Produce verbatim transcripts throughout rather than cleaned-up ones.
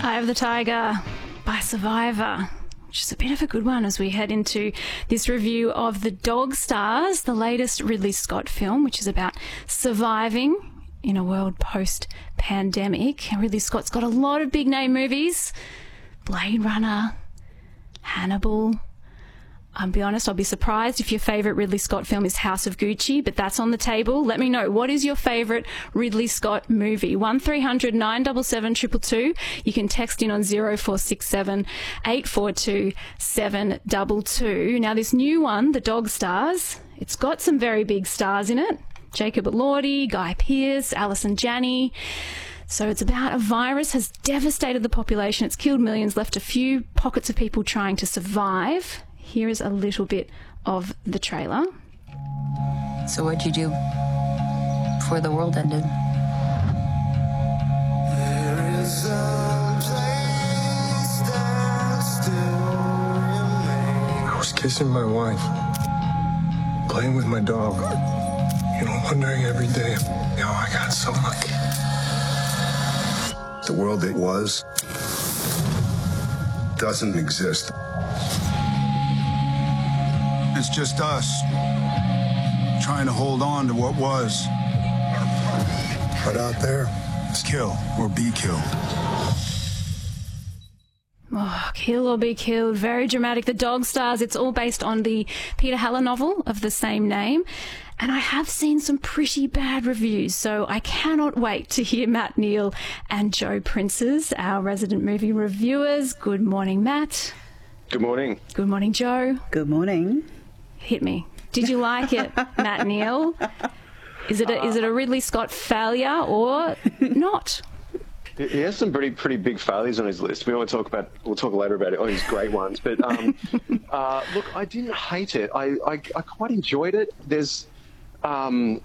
Eye of the Tiger by Survivor, which is a bit of a good one as we head into this review of The Dog Stars, the latest Ridley Scott film, which is about surviving in a world post-pandemic. Ridley Scott's got a lot of big-name movies. Blade Runner, Hannibal. I'll be honest, I'll be surprised if your favourite Ridley Scott film is House of Gucci, but that's on the table. Let me know, what is your favourite Ridley Scott movie? one three hundred nine seven seven two two two. You can text in on zero four six seven eight four two seven two two. Now, this new one, The Dog Stars, it's got some very big stars in it. Jacob Elordi, Guy Pearce, Alison Janney. So it's about a virus has devastated the population. It's killed millions, left a few pockets of people trying to survive. Here is a little bit of the trailer. So what'd you do before the world ended? There is a place that still remains. I was kissing my wife, playing with my dog, you know, wondering every day how I got so lucky. The world that was doesn't exist. It's just us trying to hold on to what was. But out there, It's kill or be killed. Oh, Kill or Be Killed, very dramatic. The Dog Stars, it's all based on the Peter Heller novel of the same name. And I have seen some pretty bad reviews, so I cannot wait to hear Matt Neal and Joe Princes, our resident movie reviewers. Good morning, Matt. Good morning. Good morning, Joe. Good morning. Hit me. Did you like it, Matt Neal? Is it a, is it a Ridley Scott failure or not? He has some pretty pretty big failures on his list. We want to talk about. We'll talk later about it. Oh, his great ones. But um, uh, look, I didn't hate it. I, I, I quite enjoyed it. There's, um,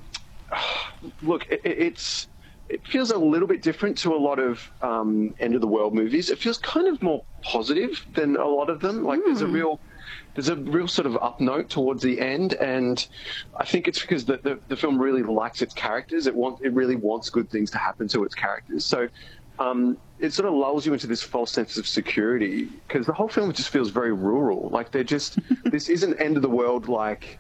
look, it, it's it feels a little bit different to a lot of um, end of the world movies. It feels kind of more positive than a lot of them. Like mm. there's a real. There's a real sort of up note towards the end, and I think it's because the, the, the film really likes its characters. It wants, it really wants good things to happen to its characters. So um, it sort of lulls you into this false sense of security because the whole film just feels very rural. Like they're just, this isn't end of the world like,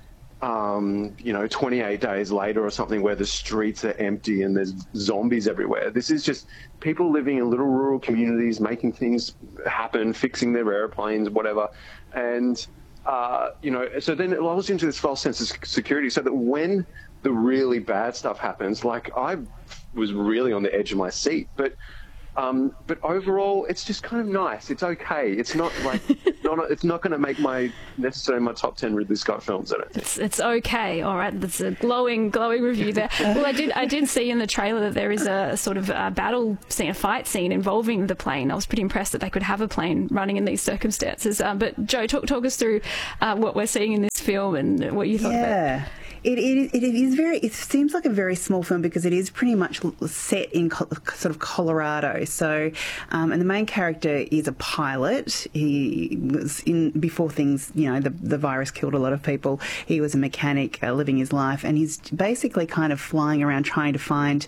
um, you know, twenty-eight days later or something where the streets are empty and there's zombies everywhere. This is just people living in little rural communities, making things happen, fixing their airplanes, whatever. And Uh, you know, so then it lulls you into this false sense of security so that when the really bad stuff happens, like I was really on the edge of my seat, but um, but overall, it's just kind of nice. It's okay. It's not like not, it's not going to make my necessarily my top ten Ridley Scott films. I don't think. It's, it's okay. All right, that's a glowing, glowing review there. Well, I did I did see in the trailer that there is a sort of a battle scene, a fight scene involving the plane. I was pretty impressed that they could have a plane running in these circumstances. Um, but Joe, talk talk us through uh, what we're seeing in this film and what you thought yeah. about it. It, it, it is very, it seems like a very small film because it is pretty much set in co- sort of Colorado. So, um, and the main character is a pilot. He was in, before things, you know, the, the virus killed a lot of people, he was a mechanic uh, living his life, and he's basically kind of flying around trying to find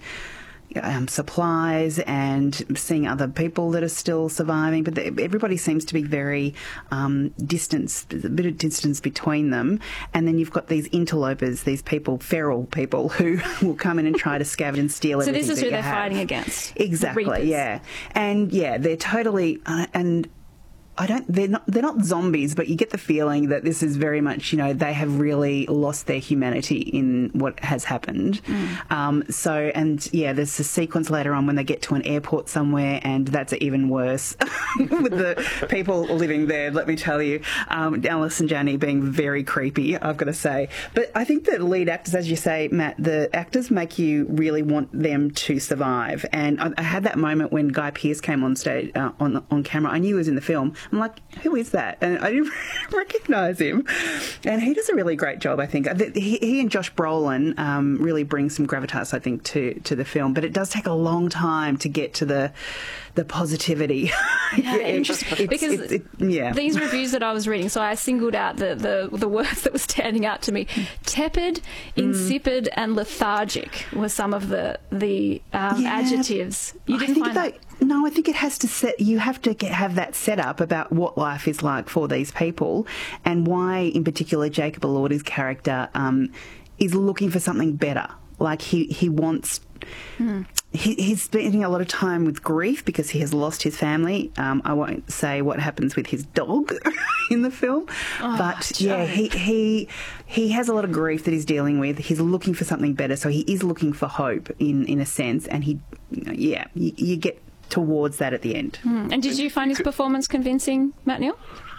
Um, supplies and seeing other people that are still surviving, but the, everybody seems to be very um, distance, a bit of distance between them. And then you've got these interlopers, these people, feral people, who will come in and try to scavenge and steal so everything. So this is who that they're you have. fighting against. Exactly, yeah, and yeah, they're totally uh, and. I don't. They're not. They're not zombies, but you get the feeling that this is very much. You know, they have really lost their humanity in what has happened. Mm. Um, so, and yeah, there's a sequence later on when they get to an airport somewhere, and that's even worse with the people living there. Let me tell you, um, Alison Janney being very creepy. I've got to say, but I think the lead actors, as you say, Matt, the actors make you really want them to survive. And I, I had that moment when Guy Pearce came on stage uh, on on camera. I knew he was in the film. I'm like, who is that? And I didn't recognise him. And he does a really great job, I think. He, he and Josh Brolin um, really bring some gravitas, I think, to, to the film. But it does take a long time to get to the the positivity. Yeah, interesting. Because it's, it, yeah. these reviews that I was reading, so I singled out the, the, the words that were standing out to me. Tepid, insipid, mm. and lethargic were some of the, the um, yeah. adjectives. You I didn't think find that... that? no, I think it has to set. You have to get, have that setup about what life is like for these people, and why, in particular, Jacob Elordi's character um, is looking for something better. Like he he wants. Mm. He, he's spending a lot of time with grief because he has lost his family. Um, I won't say what happens with his dog in the film, oh, but Joe. yeah, he he he has a lot of grief that he's dealing with. He's looking for something better, so he is looking for hope in in a sense, and he, you know, yeah, you, you get towards that at the end. Mm. And did you find his performance convincing, Matt Neal?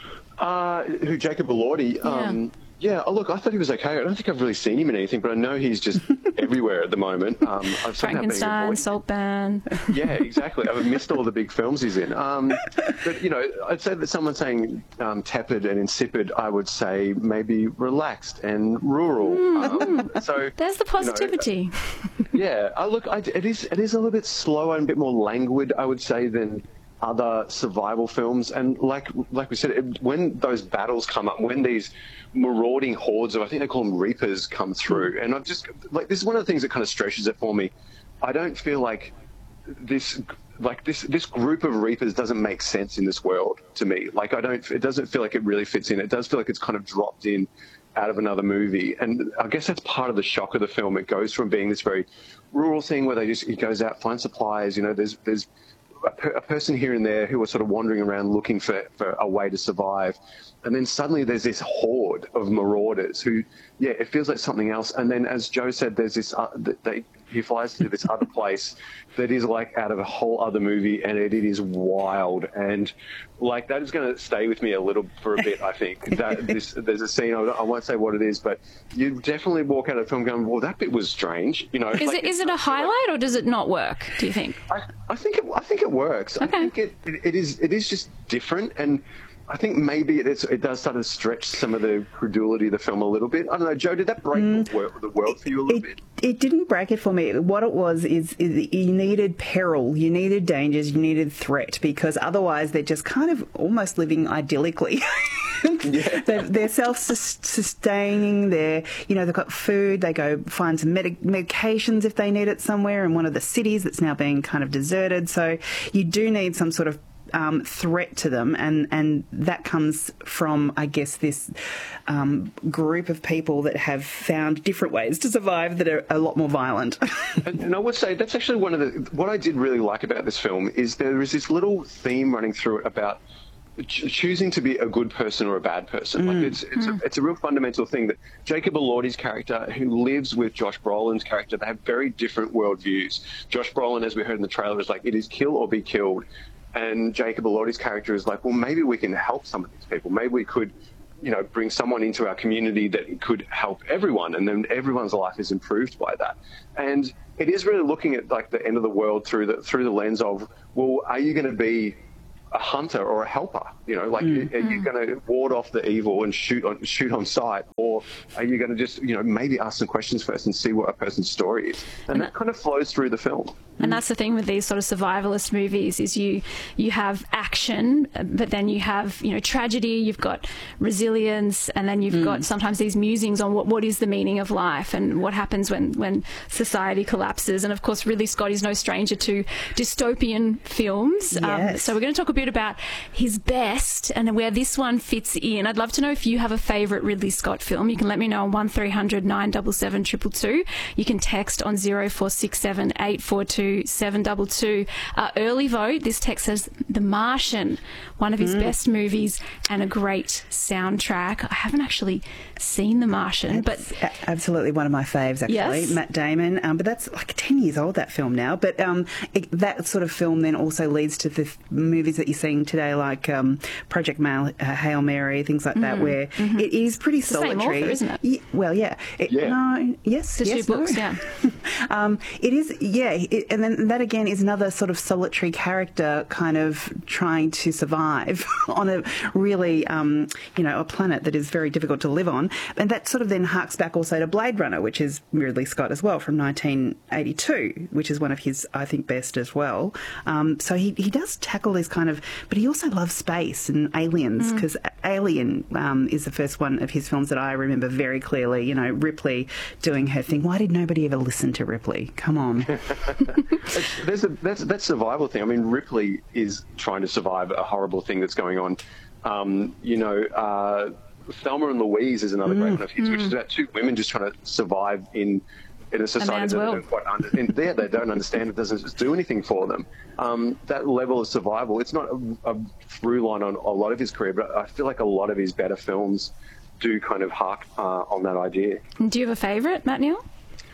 Uh, who, Jacob Elordi? Yeah. Um, Yeah, oh, look, I thought he was okay. I don't think I've really seen him in anything, but I know he's just everywhere at the moment. Um, I've Frankenstein, Saltburn. Yeah, exactly. I've missed all the big films he's in. Um, but, you know, I'd say that someone saying um, tepid and insipid, I would say maybe relaxed and rural. Mm. Um, so there's the positivity. You know, yeah, I look, I, it is it is a little bit slower and a bit more languid, I would say, than other survival films. And like like we said, it, when those battles come up, when these marauding hordes of, I think they call them reapers, come through, and I've just, like, this is one of the things that kind of stretches it for me. I don't feel like this like this this group of reapers doesn't make sense in this world to me. Like, I don't, it doesn't feel like it really fits in. It does feel like it's kind of dropped in out of another movie, and I guess that's part of the shock of the film. It goes from being this very rural thing where they just, he goes out, finds supplies, you know, there's there's a, per, a person here and there who are sort of wandering around looking for, for a way to survive. And then suddenly there's this horde of marauders who, yeah, it feels like something else. And then, as Joe said, there's this, uh, they, he flies to this other place that is like out of a whole other movie, and it, it is wild. And like, that is going to stay with me a little for a bit, I think. That this, there's a scene, I, I won't say what it is, but you definitely walk out of the film going, well, that bit was strange. You know, is like, it is it a highlight, like, or does it not work, do you think? I, I think it, I think it works. Okay. I think it, it, it is it is just different, and I think maybe it, is, it does start to stretch some of the credulity of the film a little bit. I don't know, Joe, did that break mm, the, world, the world for you a little it, bit? It didn't break it for me. What it was is, is you needed peril, you needed dangers, you needed threat, because otherwise they're just kind of almost living idyllically. Yeah. they're, they're self-sustaining. They're, you know, they've got food. They go find some medic- medications if they need it somewhere in one of the cities that's now being kind of deserted. So you do need some sort of Um, threat to them, and, and that comes from, I guess, this um, group of people that have found different ways to survive that are a lot more violent. and, and I would say that's actually one of the, what I did really like about this film is there is this little theme running through it about ch- choosing to be a good person or a bad person. Mm. Like it's it's, mm. a, it's a real fundamental thing that Jacob Elordi's character, who lives with Josh Brolin's character, they have very different worldviews. Josh Brolin, as we heard in the trailer, is like, it is kill or be killed. And Jacob Elordi's character is like, well, maybe we can help some of these people. Maybe we could, you know, bring someone into our community that could help everyone, and then everyone's life is improved by that. And it is really looking at like the end of the world through the through the lens of, well, are you going to be a hunter or a helper? You know, like, mm. are you going to ward off the evil and shoot on shoot on sight, or are you going to just, you know, maybe ask some questions first and see what a person's story is? And, and that, that kind of flows through the film. And that's the thing with these sort of survivalist movies, is you you have action, but then you have, you know, tragedy, you've got resilience, and then you've mm. got sometimes these musings on what, what is the meaning of life and what happens when, when society collapses. And of course, Ridley Scott is no stranger to dystopian films. Yes. Um, so we're going to talk a bit about his best and where this one fits in. I'd love to know if you have a favourite Ridley Scott film. You can let me know on one three hundred nine seven seven two two two. You can text on zero four six seven eight four two seven two two. Uh, early vote. This text says The Martian, one of his mm. best movies and a great soundtrack. I haven't actually seen The Martian, that's but a- absolutely one of my faves, actually. Yes. Matt Damon, um, but that's like ten years old, that film now. But um, it, that sort of film then also leads to the f- movies that you're seeing today, like um, Project Mail, uh, Hail Mary, things like mm. that, where mm-hmm. it is pretty it's solitary. The same author, isn't it? Yeah, well, yeah. It, yeah. No, yes, the yes, two no. books, yeah. um, it is, yeah, it, and then that again is another sort of solitary character kind of trying to survive on a really, um, you know, a planet that is very difficult to live on. And that sort of then harks back also to Blade Runner, which is Ridley Scott as well, from nineteen eighty-two, which is one of his, I think, best as well. Um, so he, he does tackle this kind of, but he also loves space and aliens, because mm. Alien um, is the first one of his films that I remember very clearly, you know, Ripley doing her thing. Why did nobody ever listen to Ripley? Come on. it's, there's a that's that survival thing. I mean, Ripley is trying to survive a horrible thing that's going on. Um, you know, uh, Thelma and Louise is another mm. great one of his, mm. which is about two women just trying to survive in in a society that they don't quite understand. There, they don't understand. It doesn't do anything for them. Um, that level of survival. It's not a, a through line on a lot of his career, but I feel like a lot of his better films do kind of hark uh, on that idea. Do you have a favourite, Matt Neal?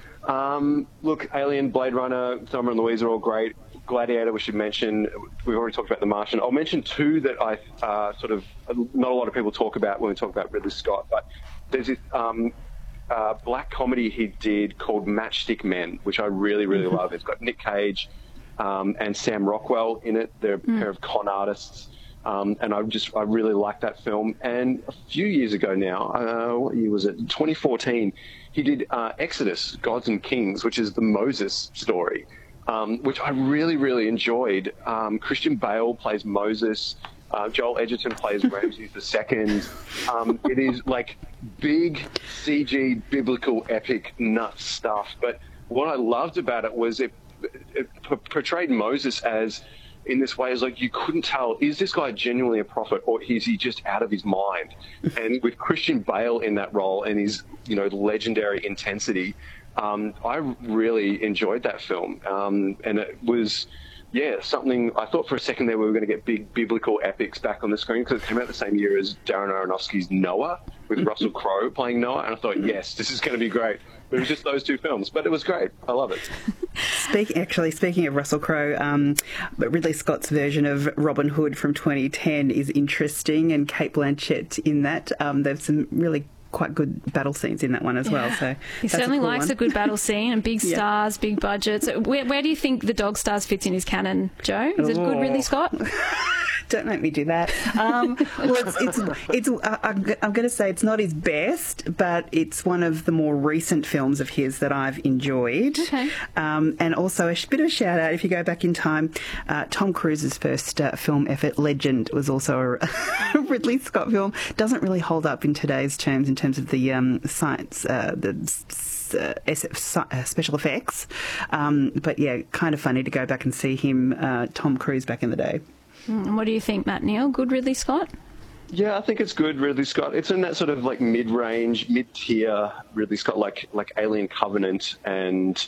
Um, look, Alien, Blade Runner, Thelma and Louise are all great. Gladiator, we should mention. We've already talked about The Martian. I'll mention two that I uh, sort of not a lot of people talk about when we talk about Ridley Scott, but there's this um, uh, black comedy he did called Matchstick Men, which I really, really mm-hmm. love. It's got Nick Cage um, and Sam Rockwell in it. They're a mm. pair of con artists. Um, and I just, I really like that film. And a few years ago now, uh, what year was it? twenty fourteen, he did uh, Exodus, Gods and Kings, which is the Moses story, um, which I really, really enjoyed. Um, Christian Bale plays Moses. Uh, Joel Edgerton plays Ramses the Second. Um, it is like big C G, biblical, epic, nuts stuff. But what I loved about it was it, it p- portrayed Moses as, in this way, is like you couldn't tell, is this guy genuinely a prophet or is he just out of his mind? And with Christian Bale in that role and his, you know, legendary intensity, um, I really enjoyed that film. Um, and it was, yeah, something, I thought for a second there we were going to get big biblical epics back on the screen because it came out the same year as Darren Aronofsky's Noah with Russell Crowe playing Noah. And I thought, yes, this is going to be great. It was just those two films, but it was great. I love it. Speak, actually, speaking of Russell Crowe, um, but Ridley Scott's version of Robin Hood from twenty ten is interesting, and Cate Blanchett in that. Um, there's some really quite good battle scenes in that one as yeah. well. So he certainly a cool likes one. a good battle scene and big stars, yeah. big budgets. Where, where do you think The Dog Stars fits in his canon, Joe? Is it good, Ridley Scott? Don't make me do that. Um, well, it's, it's, it's, uh, I'm going to say it's not his best, but it's one of the more recent films of his that I've enjoyed. Okay. Um, and also a bit of a shout out, if you go back in time, uh, Tom Cruise's first uh, film effort, Legend, was also a Ridley Scott film. Doesn't really hold up in today's terms in terms of the um, science, uh, the Uh, S F, uh, special effects. Um, but yeah, kind of funny to go back and see him, uh, Tom Cruise, back in the day. And what do you think, Matt Neal? Good Ridley Scott? Yeah, I think it's good, Ridley Scott. It's in that sort of like mid-range, mid-tier Ridley Scott, like like Alien Covenant and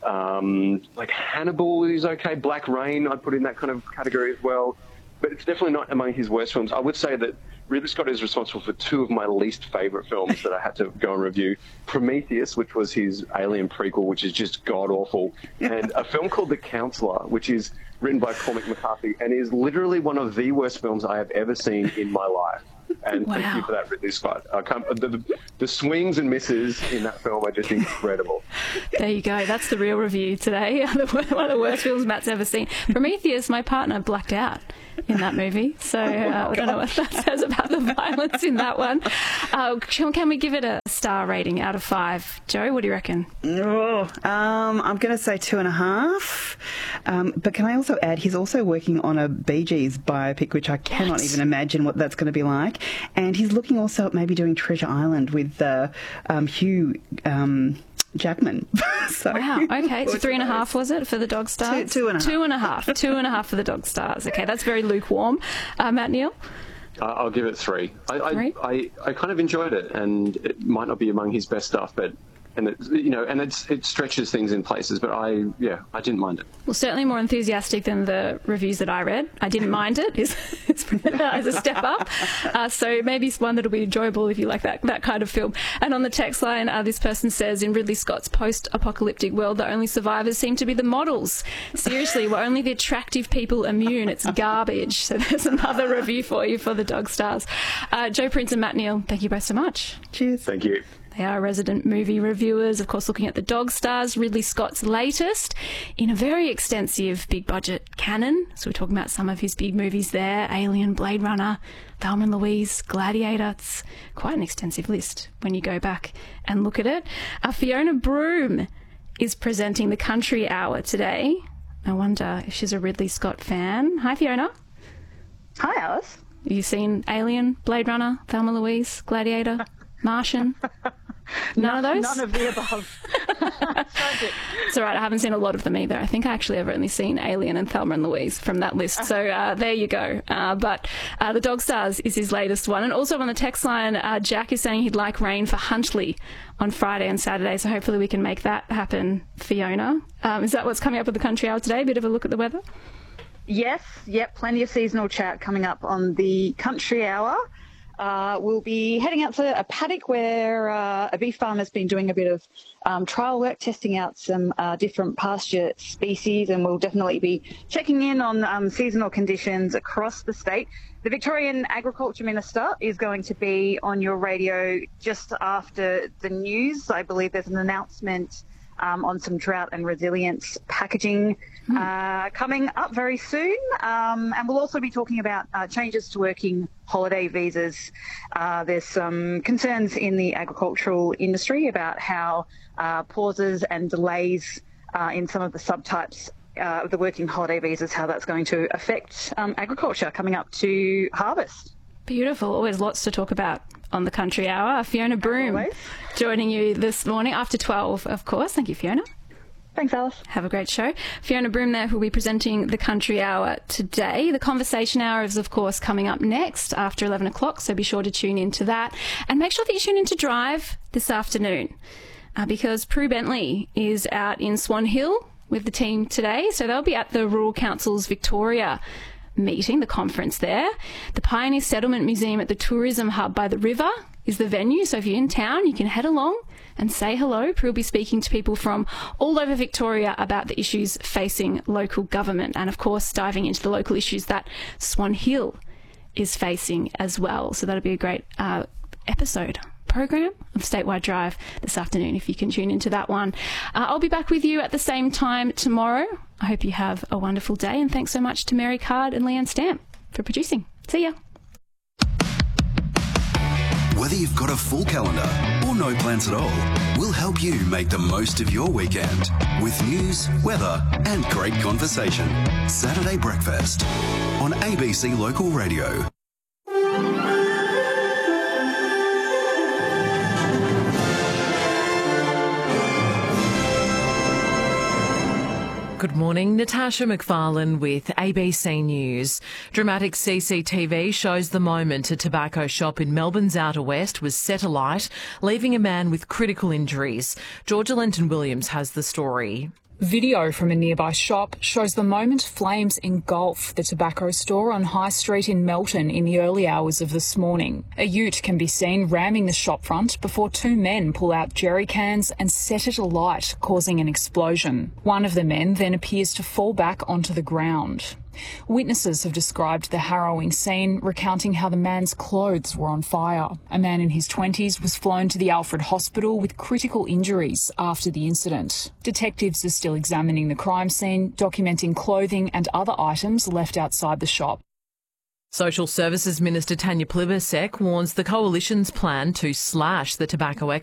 um, like Hannibal is okay. Black Rain, I'd put in that kind of category as well. But it's definitely not among his worst films. I would say that Ridley Scott is responsible for two of my least favourite films that I had to go and review. Prometheus, which was his Alien prequel, which is just god-awful, and a film called The Counselor, which is written by Cormac McCarthy, and is literally one of the worst films I have ever seen in my life. And wow. thank you for that, Ridley Scott. I can't, the, the, the swings and misses in that film are just incredible. There you go. That's the real review today. One of the worst films Matt's ever seen. Prometheus, my partner, blacked out in that movie. So uh, I don't know what that says about the violence in that one. Uh, can we give it a star rating out of five? Joe, what do you reckon? Oh, um, I'm going to say two and a half. Um, but can I also add, he's also working on a Bee Gees biopic, which I cannot what? even imagine what that's going to be like. And he's looking also at maybe doing Treasure Island with uh, um, Hugh um, Jackman. So, wow, okay. So three and a half, was it, for The Dog Stars? Two, two and a half. Two and a half. Two and a half for The Dog Stars. Okay, that's very lukewarm. Uh, Matt Neal? Uh, I'll give it three. I, three? I, I, I kind of enjoyed it, and it might not be among his best stuff, but and it, you know, and it's it stretches things in places. But I, yeah, I didn't mind it. Well, certainly more enthusiastic than the reviews that I read. I didn't mind it. It's, it's, it's a step up. Uh, so maybe it's one that'll be enjoyable if you like that that kind of film. And on the text line, uh, this person says, in Ridley Scott's post-apocalyptic world, the only survivors seem to be the models. Seriously, we're only the attractive people immune. It's garbage. So there's another review for you for The Dog Stars. Uh, Joe Prince and Matt Neal, thank you both so much. Cheers. Thank you. They are resident movie reviewers, of course, looking at The Dog Stars, Ridley Scott's latest in a very extensive big budget canon. So we're talking about some of his big movies there: Alien, Blade Runner, Thelma and Louise, Gladiator. It's quite an extensive list when you go back and look at it. Uh, Fiona Broome is presenting the Country Hour today. I wonder if she's a Ridley Scott fan. Hi, Fiona. Hi, Alice. Have you seen Alien, Blade Runner, Thelma and Louise, Gladiator, Martian? None, None of those? None of the above. Tragic. It's all right. I haven't seen a lot of them either. I think I actually have only seen Alien and Thelma and Louise from that list. So uh, there you go. Uh, but uh, The Dog Stars is his latest one. And also on the text line, uh, Jack is saying he'd like rain for Huntley on Friday and Saturday. So hopefully we can make that happen, Fiona. Um, is that what's coming up with the Country Hour today? A bit of a look at the weather? Yes, yep, plenty of seasonal chat coming up on the Country Hour. Uh, we'll be heading out to a paddock where uh, a beef farm has been doing a bit of um, trial work, testing out some uh, different pasture species, and we'll definitely be checking in on um, seasonal conditions across the state. The Victorian Agriculture Minister is going to be on your radio just after the news. I believe there's an announcement Um, on some drought and resilience packaging uh, coming up very soon. Um, and we'll also be talking about uh, changes to working holiday visas. Uh, there's some concerns in the agricultural industry about how uh, pauses and delays uh, in some of the subtypes uh, of the working holiday visas, how that's going to affect um, agriculture coming up to harvest. Beautiful. Always lots to talk about on the Country Hour. Fiona Broom Always. joining you this morning after twelve, of course. Thank you, Fiona. Thanks, Alice. Have a great show. Fiona Broom there, who will be presenting the Country Hour today. The Conversation Hour is, of course, coming up next after eleven o'clock, so be sure to tune into that. And make sure that you tune in to Drive this afternoon uh, because Prue Bentley is out in Swan Hill with the team today. So they'll be at the Rural Council's Victoria meeting, the conference there. The Pioneer Settlement Museum at the Tourism Hub by the river is the venue. So if you're in town, you can head along and say hello. We'll be speaking to people from all over Victoria about the issues facing local government and, of course, diving into the local issues that Swan Hill is facing as well. So that'll be a great uh, episode program of Statewide Drive this afternoon if you can tune into that one. Uh, I'll be back with you at the same time tomorrow. I hope you have a wonderful day, and thanks so much to Mary Card and Leanne Stamp for producing. See ya. Whether you've got a full calendar or no plans at all, we'll help you make the most of your weekend with news, weather and great conversation. Saturday Breakfast on A B C Local Radio. Good morning, Natasha McFarlane with A B C News. Dramatic C C T V shows the moment a tobacco shop in Melbourne's Outer West was set alight, leaving a man with critical injuries. Georgia Lenton-Williams has the story. Video from a nearby shop shows the moment flames engulf the tobacco store on High Street in Melton in the early hours of this morning. A ute can be seen ramming the shopfront before two men pull out jerry cans and set it alight, causing an explosion. One of the men then appears to fall back onto the ground. Witnesses have described the harrowing scene, recounting how the man's clothes were on fire. A man in his twenties was flown to the Alfred Hospital with critical injuries after the incident. Detectives are still examining the crime scene, documenting clothing and other items left outside the shop. Social Services Minister Tanya Plibersek warns the Coalition's plan to slash the tobacco